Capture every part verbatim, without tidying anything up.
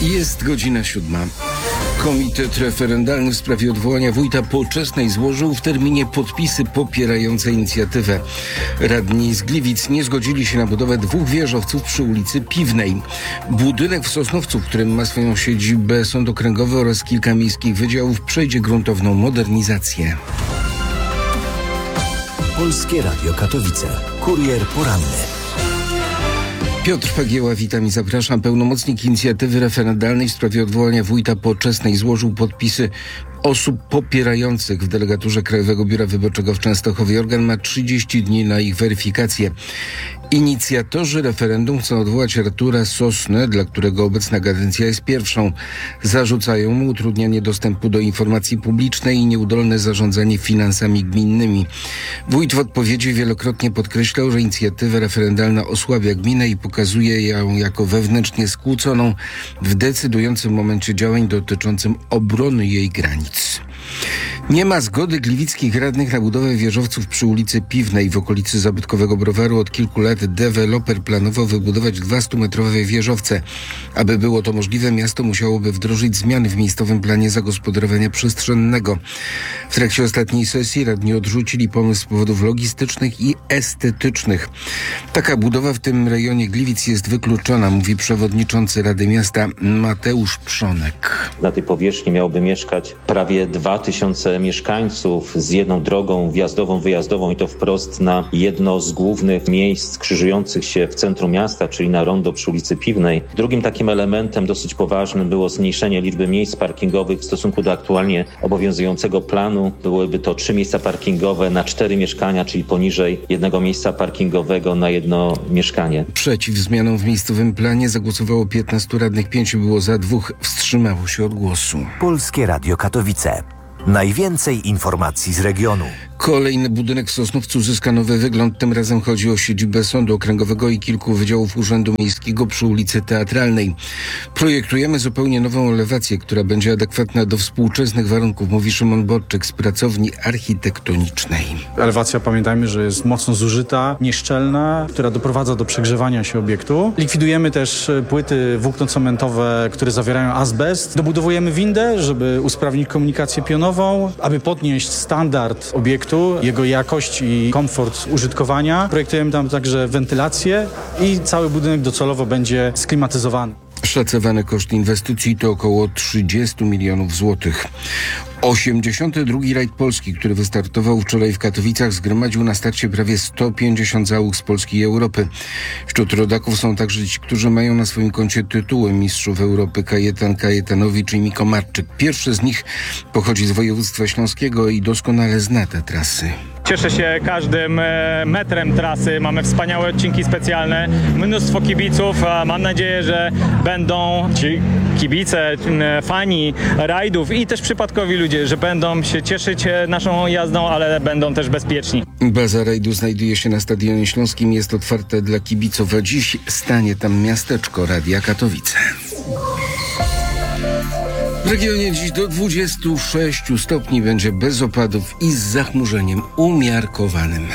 Jest godzina siódma. Komitet referendalny w sprawie odwołania wójta Poczesnej złożył w terminie podpisy popierające inicjatywę. Radni z Gliwic nie zgodzili się na budowę dwóch wieżowców przy ulicy Piwnej. Budynek w Sosnowcu, w którym ma swoją siedzibę Sąd Okręgowy oraz kilka miejskich wydziałów, przejdzie gruntowną modernizację. Polskie Radio Katowice. Kurier poranny. Piotr Fagieła, witam i zapraszam. Pełnomocnik inicjatywy referendalnej w sprawie odwołania wójta Poczesnej złożył podpisy osób popierających w delegaturze Krajowego Biura Wyborczego w Częstochowie. Organ ma trzydzieści dni na ich weryfikację. Inicjatorzy referendum chcą odwołać Artura Sosnę, dla którego obecna kadencja jest pierwszą. Zarzucają mu utrudnianie dostępu do informacji publicznej i nieudolne zarządzanie finansami gminnymi. Wójt w odpowiedzi wielokrotnie podkreślał, że inicjatywa referendalna osłabia gminę i pokazuje ją jako wewnętrznie skłóconą w decydującym momencie działań dotyczącym obrony jej granic. Nie ma zgody gliwickich radnych na budowę wieżowców przy ulicy Piwnej w okolicy zabytkowego browaru. Od kilku lat deweloper planował wybudować dwa stumetrowe wieżowce. Aby było to możliwe, miasto musiałoby wdrożyć zmiany w miejscowym planie zagospodarowania przestrzennego. W trakcie ostatniej sesji radni odrzucili pomysł z powodów logistycznych i estetycznych. Taka budowa w tym rejonie Gliwic jest wykluczona, mówi przewodniczący Rady Miasta Mateusz Przonek. Na tej powierzchni miałoby mieszkać prawie dwa tysiące mieszkańców z jedną drogą wjazdową, wyjazdową i to wprost na jedno z głównych miejsc krzyżujących się w centrum miasta, czyli na rondo przy ulicy Piwnej. Drugim takim elementem dosyć poważnym było zmniejszenie liczby miejsc parkingowych w stosunku do aktualnie obowiązującego planu. Byłyby to trzy miejsca parkingowe na cztery mieszkania, czyli poniżej jednego miejsca parkingowego na jedno mieszkanie. Przeciw zmianom w miejscowym planie zagłosowało piętnastu radnych, pięciu było za, dwóch wstrzymało się od głosu. Polskie Radio Katowice. Najwięcej informacji z regionu. Kolejny budynek w Sosnowcu zyska nowy wygląd. Tym razem chodzi o siedzibę Sądu Okręgowego i kilku wydziałów Urzędu Miejskiego przy ulicy Teatralnej. Projektujemy zupełnie nową elewację, która będzie adekwatna do współczesnych warunków, mówi Szymon Borczyk z pracowni architektonicznej. Elewacja, pamiętajmy, że jest mocno zużyta, nieszczelna, która doprowadza do przegrzewania się obiektu. Likwidujemy też płyty włóknocementowe, które zawierają azbest. Dobudowujemy windę, żeby usprawnić komunikację pionową, aby podnieść standard obiektu, jego jakość i komfort użytkowania. Projektujemy tam także wentylację i cały budynek docelowo będzie sklimatyzowany. Szacowany koszt inwestycji to około trzydzieści milionów złotych. osiemdziesiąty drugi rajd Polski, który wystartował wczoraj w Katowicach, zgromadził na starcie prawie sto pięćdziesiąt załóg z Polski i Europy. Wśród rodaków są także ci, którzy mają na swoim koncie tytuły mistrzów Europy: Kajetan Kajetanowicz i Miko Marczyk. Pierwszy z nich pochodzi z województwa śląskiego i doskonale zna te trasy. Cieszę się każdym metrem trasy. Mamy wspaniałe odcinki specjalne, mnóstwo kibiców. Mam nadzieję, że będą ci kibice, fani rajdów i też przypadkowi ludzie, że będą się cieszyć naszą jazdą, ale będą też bezpieczni. Baza rajdu znajduje się na Stadionie Śląskim. Jest otwarte dla kibiców, a dziś stanie tam miasteczko Radia Katowice. W regionie dziś do dwudziestu sześciu stopni, będzie bez opadów i z zachmurzeniem umiarkowanym.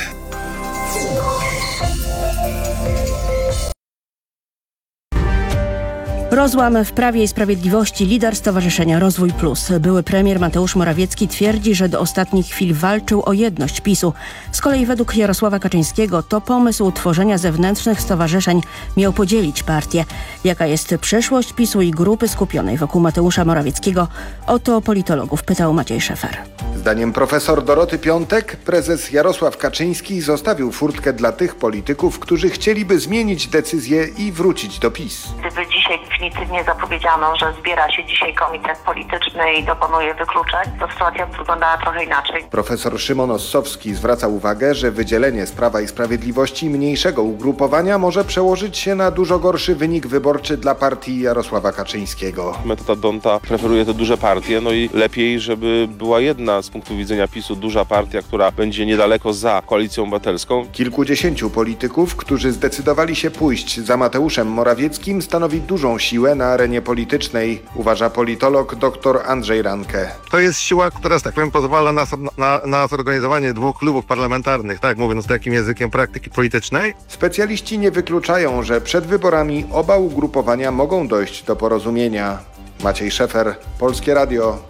Rozłam w Prawie i Sprawiedliwości. Lider Stowarzyszenia Rozwój Plus, były premier Mateusz Morawiecki, twierdzi, że do ostatnich chwil walczył o jedność PiSu. Z kolei według Jarosława Kaczyńskiego to pomysł utworzenia zewnętrznych stowarzyszeń miał podzielić partię. Jaka jest przyszłość PiSu i grupy skupionej wokół Mateusza Morawieckiego? O to politologów pytał Maciej Szefer. Zdaniem profesor Doroty Piątek prezes Jarosław Kaczyński zostawił furtkę dla tych polityków, którzy chcieliby zmienić decyzję i wrócić do PiS. Gdyby dzisiaj definitywnie zapowiedziano, że zbiera się dzisiaj komitet polityczny i dokonuje wykluczeń, to sytuacja by wyglądała trochę inaczej. Profesor Szymon Ossowski zwraca uwagę, że wydzielenie z Prawa i Sprawiedliwości mniejszego ugrupowania może przełożyć się na dużo gorszy wynik wyborczy dla partii Jarosława Kaczyńskiego. Metoda Donta preferuje te duże partie, no i lepiej, żeby była jedna z punktu widzenia PiSu duża partia, która będzie niedaleko za Koalicją Obywatelską. Kilkudziesięciu polityków, którzy zdecydowali się pójść za Mateuszem Morawieckim, stanowi dużą siłę na arenie politycznej, uważa politolog dr Andrzej Ranke. To jest siła, która, tak powiem, pozwala na, na, na zorganizowanie dwóch klubów parlamentarnych, tak mówiąc takim językiem praktyki politycznej. Specjaliści nie wykluczają, że przed wyborami oba ugrupowania mogą dojść do porozumienia. Maciej Szefer, Polskie Radio.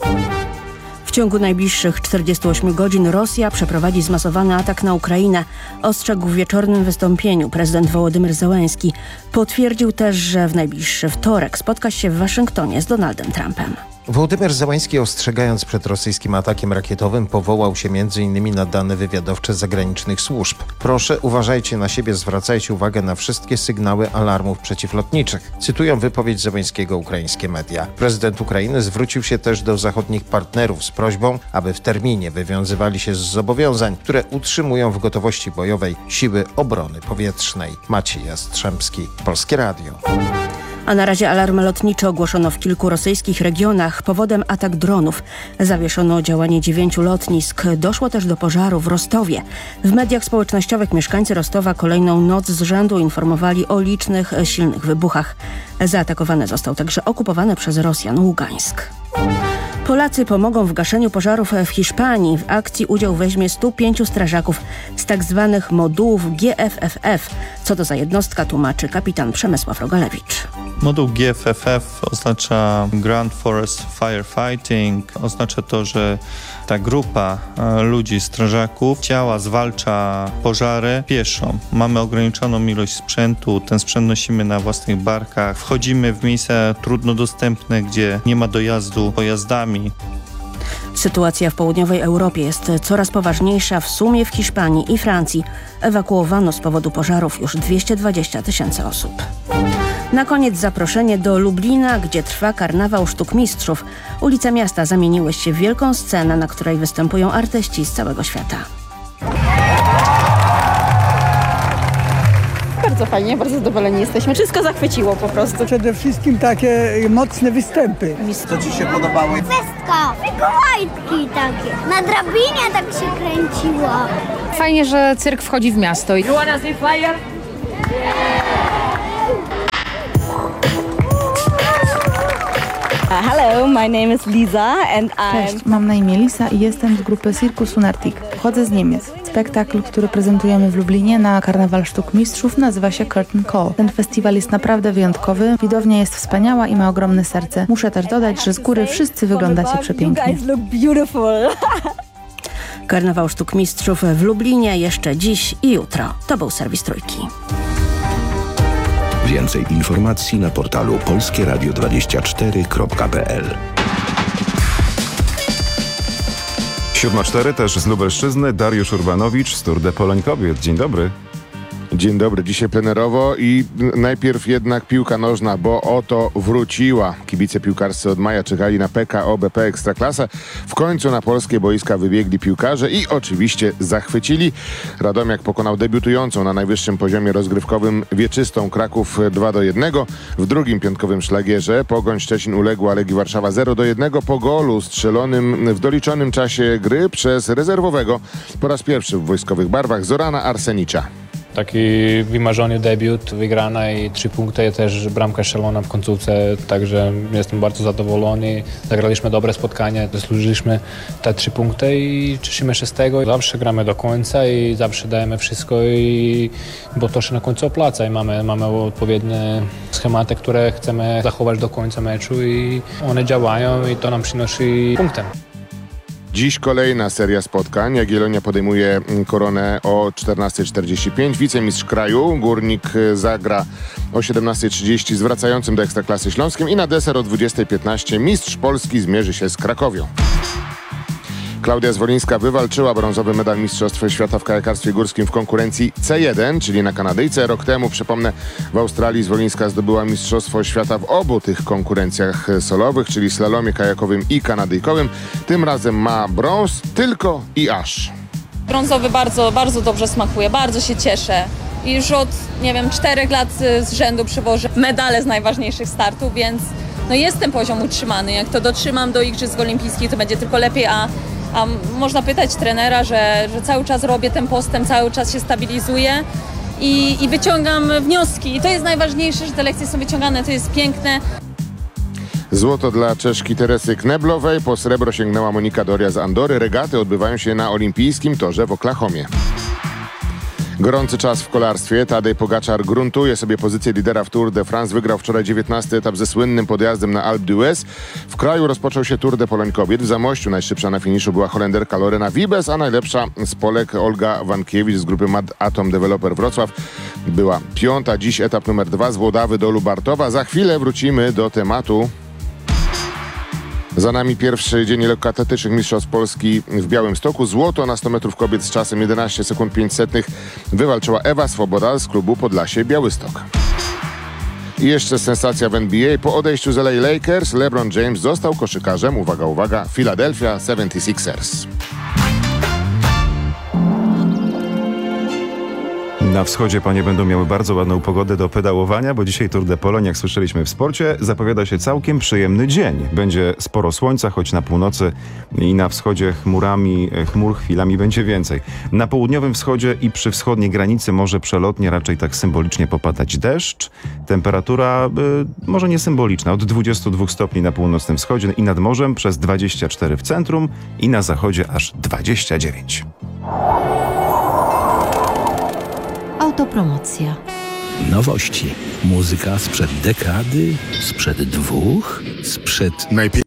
W ciągu najbliższych czterdziestu ośmiu godzin Rosja przeprowadzi zmasowany atak na Ukrainę, ostrzegł w wieczornym wystąpieniu prezydent Wołodymyr Zełenski. Potwierdził też, że w najbliższy wtorek spotka się w Waszyngtonie z Donaldem Trumpem. Wołodymyr Zełenski, ostrzegając przed rosyjskim atakiem rakietowym, powołał się między innymi na dane wywiadowcze zagranicznych służb. Proszę, uważajcie na siebie, zwracajcie uwagę na wszystkie sygnały alarmów przeciwlotniczych. Cytują wypowiedź Zełenskiego ukraińskie media. Prezydent Ukrainy zwrócił się też do zachodnich partnerów z prośbą, aby w terminie wywiązywali się z zobowiązań, które utrzymują w gotowości bojowej siły obrony powietrznej. Maciej Jastrzębski, Polskie Radio. A na razie alarm lotniczy ogłoszono w kilku rosyjskich regionach. Powodem atak dronów. Zawieszono działanie dziewięciu lotnisk. Doszło też do pożaru w Rostowie. W mediach społecznościowych mieszkańcy Rostowa kolejną noc z rzędu informowali o licznych, silnych wybuchach. Zaatakowany został także okupowany przez Rosjan Ługańsk. Polacy pomogą w gaszeniu pożarów w Hiszpanii. W akcji udział weźmie stu pięciu strażaków z tak zwanych modułów G F F F. Co to za jednostka, tłumaczy kapitan Przemysław Rogalewicz. Moduł G F F F oznacza Ground Forest Firefighting. Oznacza to, że ta grupa ludzi, strażaków, działa, zwalcza pożary pieszo. Mamy ograniczoną ilość sprzętu, ten sprzęt nosimy na własnych barkach. Wchodzimy w miejsca trudno dostępne, gdzie nie ma dojazdu pojazdami. Sytuacja w południowej Europie jest coraz poważniejsza. W sumie w Hiszpanii i Francji ewakuowano z powodu pożarów już dwieście dwadzieścia tysięcy osób. Na koniec zaproszenie do Lublina, gdzie trwa karnawał sztuk mistrzów. Ulice miasta zamieniły się w wielką scenę, na której występują artyści z całego świata. Bardzo fajnie, bardzo zadowoleni jesteśmy. Wszystko zachwyciło po prostu. Przede wszystkim takie mocne występy. Co Ci się podobało? Wszystko. Mikołajki takie. Na drabinie tak się kręciło. Fajnie, że cyrk wchodzi w miasto. You wanna see fire? Uh, hello, my name is Lisa and I'm... Cześć, mam na imię Lisa i jestem z grupy Circus Lunatic. Pochodzę z Niemiec. Spektakl, który prezentujemy w Lublinie na Karnawal Sztuk Mistrzów, nazywa się Curtain Call. Ten festiwal jest naprawdę wyjątkowy, widownia jest wspaniała i ma ogromne serce. Muszę też dodać, że z góry wszyscy wyglądacie przepięknie. Karnawał Sztuk Mistrzów w Lublinie jeszcze dziś i jutro. To był serwis Trójki. Więcej informacji na portalu polskie radio dwadzieścia cztery kropka p l. siódma cztery też z Lubelszczyzny, Dariusz Urbanowicz z Tour de Pologne Kobiet. Dzień dobry. Dzień dobry, dzisiaj plenerowo i najpierw jednak piłka nożna, bo oto wróciła. Kibice piłkarscy od maja czekali na P K O B P Ekstraklasę. W końcu na polskie boiska wybiegli piłkarze i oczywiście zachwycili. Radomiak pokonał debiutującą na najwyższym poziomie rozgrywkowym Wieczystą Kraków dwa do jednego. W drugim piątkowym szlagierze Pogoń Szczecin uległa Legii Warszawa zero do jednego po golu strzelonym w doliczonym czasie gry przez rezerwowego po raz pierwszy w wojskowych barwach Zorana Arsenicza. Taki wymarzony debiut, wygrana i trzy punkty, też bramka strzelona w końcówce, także jestem bardzo zadowolony. Zagraliśmy dobre spotkanie, zasłużyliśmy te trzy punkty i cieszymy się z tego. Zawsze gramy do końca i zawsze dajemy wszystko, i, bo to się na końcu opłaca i mamy, mamy odpowiednie schematy, które chcemy zachować do końca meczu i one działają i to nam przynosi punkty. Dziś kolejna seria spotkań. Jagiellonia podejmuje koronę o czternasta czterdzieści pięć. Wicemistrz kraju Górnik zagra o siedemnasta trzydzieści z wracającym do Ekstraklasy Śląskiem i na deser o dwudziesta piętnaście mistrz Polski zmierzy się z Krakowią. Klaudia Zwolińska wywalczyła brązowy medal Mistrzostw Świata w kajakarstwie górskim w konkurencji C jeden, czyli na Kanadyjce. Rok temu, przypomnę, w Australii Zwolińska zdobyła Mistrzostwo Świata w obu tych konkurencjach solowych, czyli slalomie kajakowym i kanadyjkowym. Tym razem ma brąz tylko i aż. Brązowy bardzo, bardzo dobrze smakuje, bardzo się cieszę. I już od, nie wiem, czterech lat z rzędu przywożę medale z najważniejszych startów, więc no jest ten poziom utrzymany. Jak to dotrzymam do Igrzysk Olimpijskich, to będzie tylko lepiej, a A można pytać trenera, że, że cały czas robię ten postęp, cały czas się stabilizuję i, i wyciągam wnioski. I to jest najważniejsze, że te lekcje są wyciągane, to jest piękne. Złoto dla Czeszki Teresy Kneblowej, po srebro sięgnęła Monika Doria z Andory. Regaty odbywają się na olimpijskim torze w Oklahomie. Gorący czas w kolarstwie. Tadej Pogaczar gruntuje sobie pozycję lidera w Tour de France. Wygrał wczoraj dziewiętnasty etap ze słynnym podjazdem na Alpe d'Huez. W kraju rozpoczął się Tour de Pologne kobiet. W Zamościu najszybsza na finiszu była Holenderka Lorena Wiebes, a najlepsza z Polek Olga Wankiewicz z grupy Mad Atom Developer Wrocław była piąta. Dziś etap numer dwa z Włodawy do Lubartowa. Za chwilę wrócimy do tematu. Za nami pierwszy dzień lekkoatletycznych Mistrzostw Polski w Białymstoku. Złoto na sto metrów kobiet z czasem jedenaście sekund pięć setnych wywalczyła Ewa Swoboda z klubu Podlasie Białystok. I jeszcze sensacja w N B A. Po odejściu z L A Lakers LeBron James został koszykarzem, uwaga, uwaga, Philadelphia seventy-sixers. Na wschodzie panie będą miały bardzo ładną pogodę do pedałowania, bo dzisiaj Tour de Pologne, jak słyszeliśmy w sporcie, zapowiada się całkiem przyjemny dzień. Będzie sporo słońca, choć na północy i na wschodzie chmurami, chmur chwilami będzie więcej. Na południowym wschodzie i przy wschodniej granicy może przelotnie, raczej tak symbolicznie popadać deszcz. Temperatura y, może nie symboliczna, od dwudziestu dwóch stopni na północnym wschodzie i nad morzem, przez dwadzieścia cztery w centrum i na zachodzie aż dwadzieścia dziewięć. Autopromocja. Nowości. Muzyka sprzed dekady, sprzed dwóch, sprzed... Najpierw...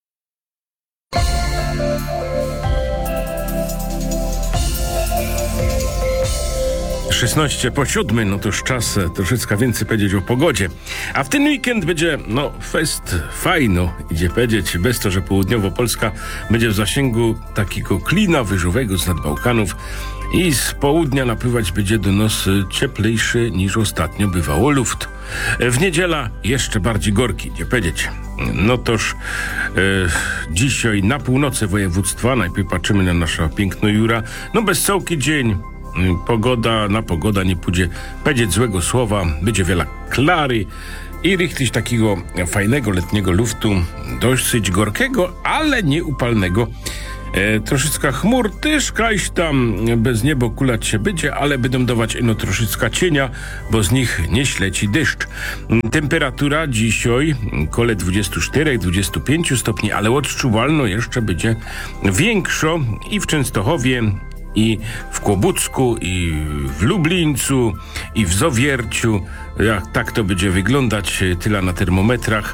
szesnaście po siódmej, no to już czas troszeczkę więcej powiedzieć o pogodzie. A w ten weekend będzie, no, fest fajno, idzie powiedzieć, bez to, że południowo-Polska będzie w zasięgu takiego klina wyżowego z nad Bałkanów i z południa napływać będzie do nas cieplejszy niż ostatnio bywało luft. W niedziela jeszcze bardziej gorki, idzie powiedzieć. No toż e, dzisiaj na północy województwa, najpierw patrzymy na nasza piękno Jura, no bez całki dzień. Pogoda, na pogoda nie pójdzie powiedzieć złego słowa, będzie wiele klary i richtig takiego fajnego letniego luftu, dosyć gorkiego, ale nie upalnego. E, troszeczkę chmur też kaś tam bez niebo kulać się będzie, ale będą dawać no troszeczkę cienia, bo z nich nie śleci deszcz. Temperatura dzisiaj kole dwadzieścia cztery do dwudziestu pięciu stopni, ale odczuwalno jeszcze będzie większo i w Częstochowie, i w Kłobucku, i w Lublińcu, i w Zowierciu. Jak tak to będzie wyglądać, tyle na termometrach.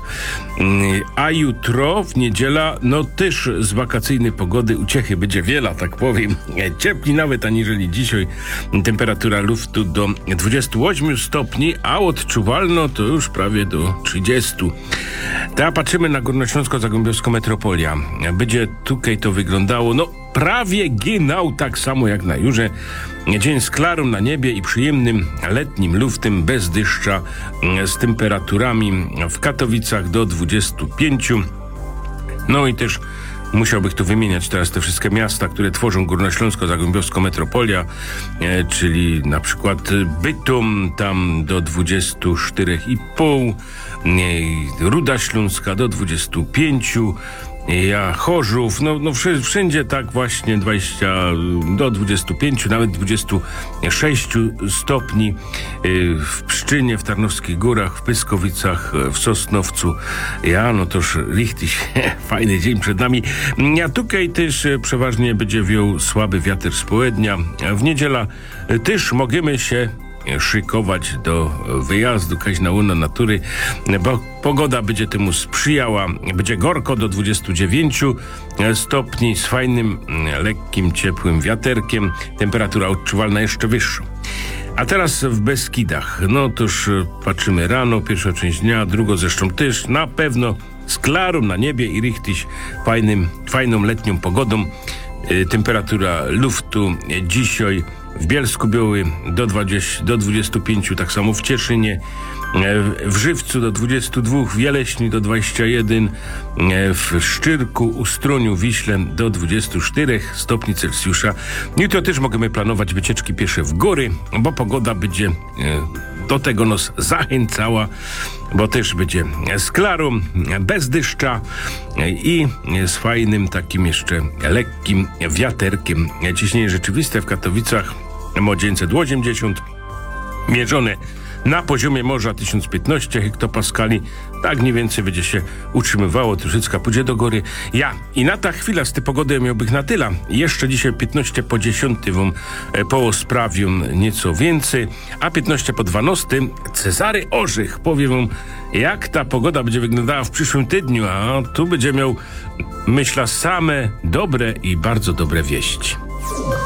A jutro, w niedziela, no też z wakacyjnej pogody uciechy będzie wiele, tak powiem. Ciepli nawet aniżeli dzisiaj. Temperatura luftu do dwudziestu ośmiu stopni, a odczuwalno to już prawie do trzydziestu. Teraz patrzymy na Górnośląsko-Zagłębiowską metropolia. Będzie tutaj to wyglądało, no prawie ginał tak samo jak na Jurze. Dzień z klarą na niebie i przyjemnym letnim luftem bez deszcza, z temperaturami w Katowicach do dwudziestu pięciu. No i też musiałbym tu wymieniać teraz te wszystkie miasta, które tworzą Górnośląsko-Zagłębiowską metropolia, e, czyli na przykład Bytom tam do dwudziestu czterech i pół, e, Ruda Śląska do dwudziestu pięciu, ja Chorzów, no, no wszędzie tak właśnie dwadzieścia do dwudziestu pięciu, nawet dwudziestu sześciu stopni, w Pszczynie, w Tarnowskich Górach, w Pyskowicach, w Sosnowcu. Ja, no toż richtig fajny dzień przed nami. A tutaj też przeważnie będzie wiał słaby wiatr z południa. W niedziela też możemy się szykować do wyjazdu kaś na łono natury, bo pogoda będzie temu sprzyjała. Będzie gorko do dwudziestu dziewięciu stopni z fajnym, lekkim, ciepłym wiaterkiem. Temperatura odczuwalna jeszcze wyższa. A teraz w Beskidach. No toż patrzymy rano, pierwsza część dnia, drugą zresztą też. Na pewno z klarą na niebie i richtig fajnym, fajną letnią pogodą. Temperatura luftu dzisiaj w Bielsku-Białej do dwudziestu, do dwudziestu pięciu, tak samo w Cieszynie, w Żywcu do dwudziestu dwóch, w Jeleśni do dwudziestu jeden, w Szczyrku, Ustroniu, Wiśle do dwudziestu czterech stopni Celsjusza. Jutro też możemy planować wycieczki piesze w góry, bo pogoda będzie do tego nas zachęcała, bo też będzie z klarą, bez deszcza i z fajnym takim jeszcze lekkim wiaterkiem. Ciśnienie rzeczywiste w Katowicach o dziewięćset osiemdziesiąt, mierzone na poziomie morza tysiąc piętnaście hektopaskali. Tak mniej więcej będzie się utrzymywało, troszeczkę pójdzie do góry. Ja i na ta chwila z tej pogody miałbych na tyle. Jeszcze dzisiaj piętnaście po dziesiątej wam po sprawią nieco więcej, a piętnaście po dwunastej Cezary Orzech powie wam, jak ta pogoda będzie wyglądała w przyszłym tygodniu, a tu będzie miał, myślę, same dobre i bardzo dobre wieści.